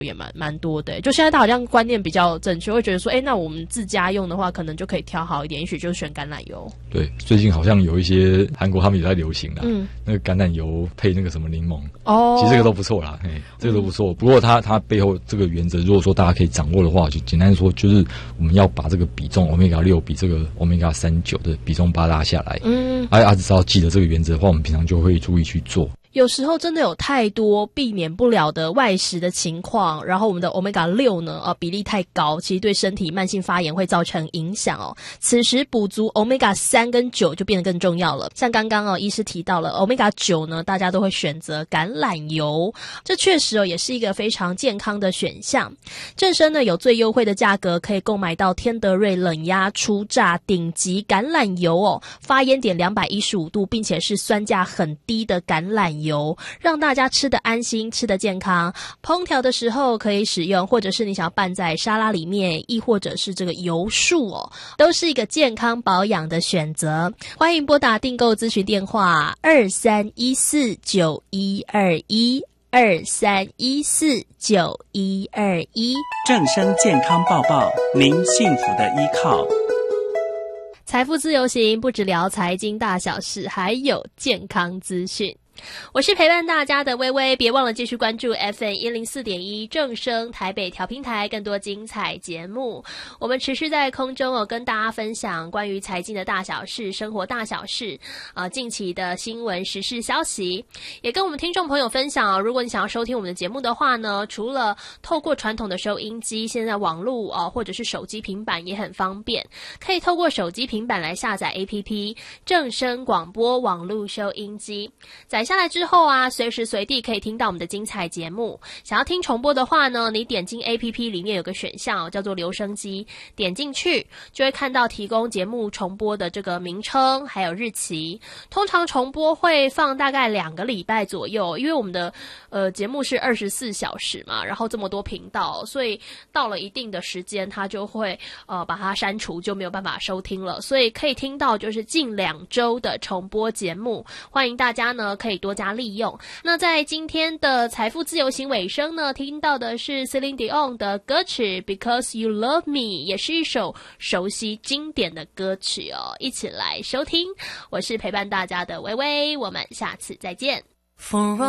也蛮多的，就现在他好像观念比较正确，会觉得说，那我们自家用的话，可能就可以挑好一点，也许就选橄榄油。 对，最近好像有一些韩国他们也在流行啦，那个橄榄油配那个什么柠檬，其实这个都不错啦，这个都不错。不过它背后这个原则，如果说大家可以掌握的话，就简单说，就是我们要把这个比重 Omega-6 比这个 Omega-39 的比重把它拉下来。只要记得这个原则的话，我们平常就会注意去做。 有时候真的有太多避免不了的外食的情况，然后我们的 Omega-6 呢，比例太高，其实对身体慢性发炎会造成影响哦。此时补足 Omega-3 跟9就变得更重要了。像刚刚医师提到了 Omega-9 呢，大家都会选择橄榄油，这确实也是一个非常健康的选项。正生呢有最优惠的价格，可以购买到天德瑞冷压初榨顶级橄榄油发烟点215度，并且是酸价很低的橄榄油，让大家吃得安心，吃得健康。烹调的时候可以使用，或者是你想要拌在沙拉里面，亦或者是这个油树都是一个健康保养的选择。欢迎拨打订购咨询电话23149121 23149121。 正声健康报报，您幸福的依靠。 财富自由行不只聊财经大小事，还有健康资讯。我是陪伴大家的微微，别忘了继续关注 FM104.1 正声台北调频台，更多精彩节目。我们持续在空中跟大家分享关于财经的大小事、生活大小事近期的新闻时事消息，也跟我们听众朋友分享如果你想要收听我们的节目的话呢，除了透过传统的收音机，现在网络或者是手机平板也很方便，可以透过手机平板来下载 APP 正声广播网络收音机，载下来之后随时随地可以听到我们的精彩节目。想要听重播的话呢，你点进 APP 里面有个选项叫做留声机，点进去就会看到提供节目重播的这个名称还有日期。通常重播会放大概2个礼拜左右，因为我们的节目是24小时嘛，然后这么多频道，所以到了一定的时间它就会把它删除，就没有办法收听了。所以可以听到就是近2周的重播节目，欢迎大家呢可以多加利用。那在今天的财富自由行尾声呢，听到的是 Celine Dion 的歌曲 Because You Love Me， 也是一首熟悉经典的歌曲一起来收听。我是陪伴大家的微微，我们下次再见。